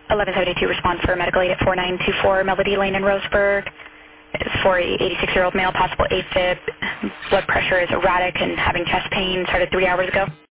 1172 response for medical aid at 4924 Melody Lane in Roseburg. It's for a 86-year-old male, possible AFib. Blood pressure is erratic and having chest pain. Started 3 hours ago.